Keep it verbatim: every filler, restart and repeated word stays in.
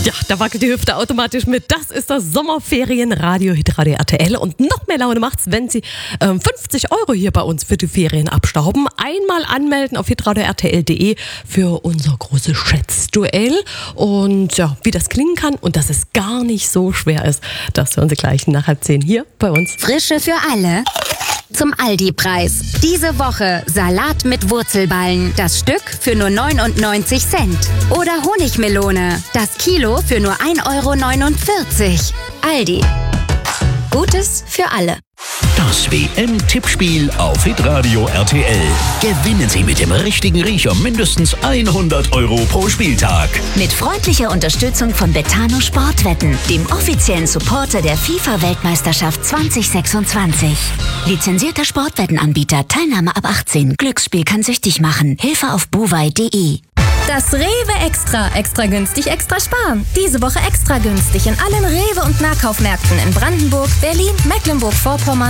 Ja, da wackelt die Hüfte automatisch mit. Das ist das Sommerferienradio Hitradio R T L. Und noch mehr Laune macht's, wenn Sie ähm, fünfzig Euro hier bei uns für die Ferien abstauben. Einmal anmelden auf hitradio r t l punkt d e für unser großes Schätzduell. Und ja, wie das klingen kann und dass es gar nicht so schwer ist, das hören Sie gleich nach halb zehn hier bei uns. Frische für alle. Zum Aldi-Preis. Diese Woche Salat mit Wurzelballen. Das Stück für nur neunundneunzig Cent. Oder Honigmelone. Das Kilo für nur ein Euro neunundvierzig. Aldi. Gutes für alle. Das W M-Tippspiel auf Hitradio R T L. Gewinnen Sie mit dem richtigen Riecher mindestens hundert Euro pro Spieltag. Mit freundlicher Unterstützung von Betano Sportwetten, dem offiziellen Supporter der FIFA-Weltmeisterschaft zwanzig sechsundzwanzig. Lizenzierter Sportwettenanbieter, Teilnahme ab achtzehn. Glücksspiel kann süchtig machen. Hilfe auf buwei punkt de. Das Rewe Extra. Extra günstig, extra sparen. Diese Woche extra günstig in allen Rewe- und Nahkaufmärkten in Brandenburg, Berlin, Mecklenburg-Vorpommern,